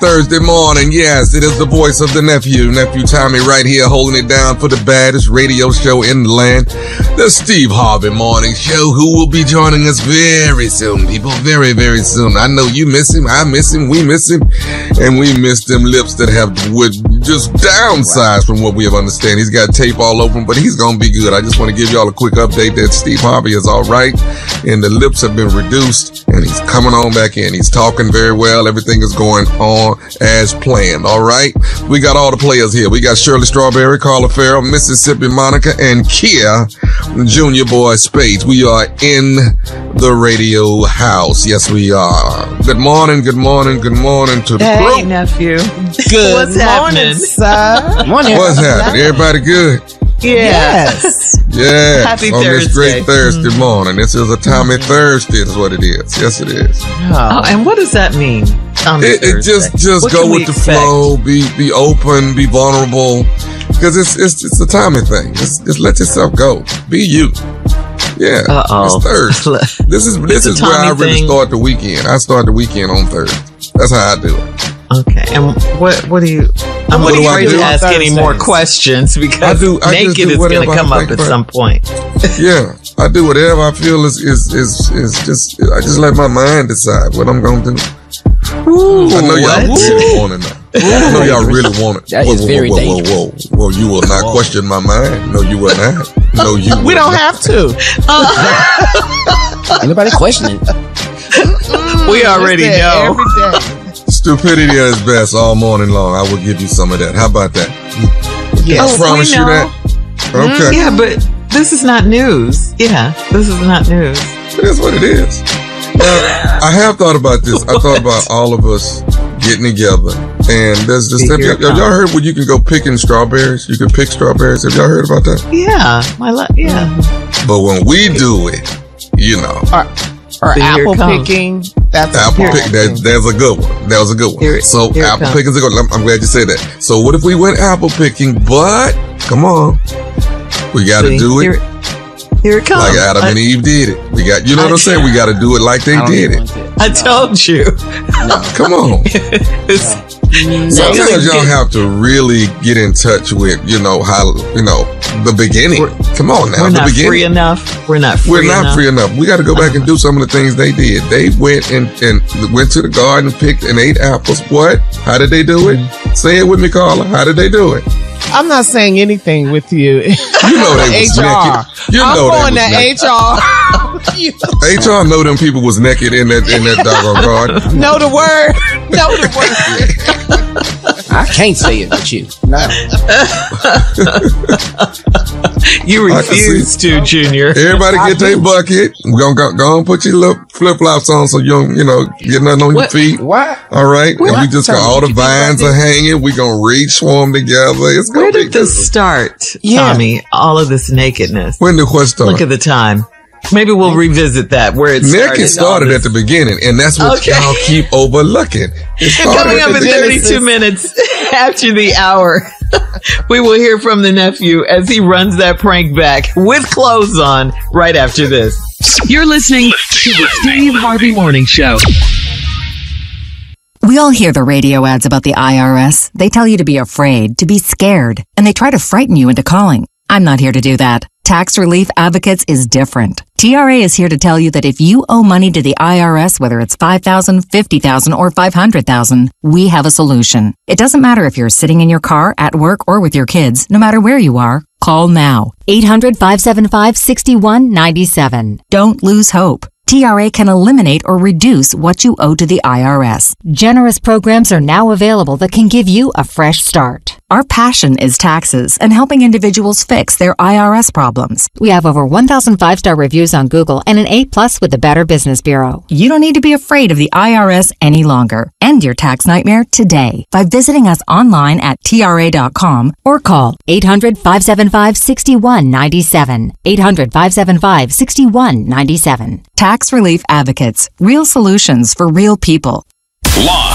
Thursday morning. Yes, it is the voice of the nephew Tommy, right here holding it down for the baddest radio show in the land, the Steve Harvey Morning Show, who will be joining us very soon, people, very, very soon. I know you miss him, I miss him, we miss him, and we miss them lips that have just downsized from what we have understand. He's got tape all over him, but he's gonna be good. I just want to give y'all a quick update that Steve Harvey is all right, and the lips have been reduced, and he's coming on back in. He's talking very well. Everything is going on as planned. All right. We got all the players here. We got Shirley Strawberry, Carla Farrell, Mississippi Monica, and Kia Junior Boy Spades. We are in the radio house. Yes, we are. Good morning. Good morning. Good morning to the crew. Hey, nephew. Good What's morning, happening, sir. Morning. What's happening? Everybody good? Yes. Yes. Happy on Thursday. this great Thursday morning. This is a Tommy Thursday is what it is. Yes, it is. Oh, and what does that mean? It just What go can we with the expect? flow, be open, be vulnerable, because it's a Tommy thing. Just let yourself go. Be you. Yeah. Uh-oh. It's Thursday. This is a where I Tommy really thing. start the weekend. I start the weekend on Thursday. That's how I do it. Okay. And what do you? I'm What do I afraid do to on ask any more Thursdays? questions because I just naked do is going whatever to I come up think at about. some point. Yeah, I do whatever I feel is just. I just let my mind decide what I'm gonna do. Ooh, I know y'all what? really want it now. I know y'all really want it. That is very dangerous. Whoa. You will not question my mind. No, you will not. No, you will We don't not. have to. Anybody questioning? We already know. Every day. Stupidity at its best all morning long. I will give you some of that. How about that? Yes. I promise we you know. that. Okay. Yeah, but this is not news. Yeah, this is not news. It is what it is. I have thought about this. I thought about all of us getting together. And there's this Here have it y'all comes. heard where you can go picking strawberries? You can pick strawberries. Have y'all heard about that? Yeah, yeah. But when we do it, you know, Or So here apple it comes. picking. That's apple a pick, there's a good one. That was a good one. Here it apple comes. picking is a good one. I'm glad you said that. So what if we went apple picking, but come on, we got to See, do it Here it comes. like Adam and Eve did it. We got, you know what I'm saying? We got to do it like they did it. I told you. Come on. It's- Sometimes y'all have to really get in touch with, how, the beginning. Come on now, We're the not beginning. free enough. We're not free We're not enough. free enough. We got to go back and do some of the things they did. They went and went to the garden and picked and ate apples. What? How did they do it? Say it with me, Carla. How did they do it? I'm not saying anything with you. You know they was HR. naked. You I'm know going they was to naked. HR know them people was naked in that doggone garden. Know the word. Know the word. I can't say it with you. No. You I can refuse to, Junior. Everybody I get their do. bucket. We're gonna go and put your little flip flops on so you don't, get nothing on your What? feet. What? All right. And we just got Tell me, all the what you think about vines are hanging. We gonna reach swarm together. It's gonna Where be did this start, Yeah. Tommy? All of this nakedness. When did what start? Look at the time. Maybe we'll revisit that where it started. Naked started all at this. the beginning, and that's what Okay. y'all keep overlooking. It started Coming at up the in beginning. 32 minutes after the hour, we will hear from the nephew as he runs that prank back with clothes on right after this. You're listening to the Steve Harvey Morning Show. We all hear the radio ads about the IRS. They tell you to be afraid, to be scared, and they try to frighten you into calling. I'm not here to do that. Tax Relief Advocates is different. TRA is here to tell you that if you owe money to the IRS, whether it's $5,000, $50,000, or $500,000, we have a solution. It doesn't matter if you're sitting in your car, at work, or with your kids. No matter where you are, call now. 800-575-6197. Don't lose hope. TRA can eliminate or reduce what you owe to the IRS. Generous programs are now available that can give you a fresh start. Our passion is taxes and helping individuals fix their IRS problems. We have over 1,000 5-star reviews on Google and an A+ with the Better Business Bureau. You don't need to be afraid of the IRS any longer. End your tax nightmare today by visiting us online at TRA.com Or call 800-575-6197. 800-575-6197. Tax Relief Advocates. Real solutions for real people. Live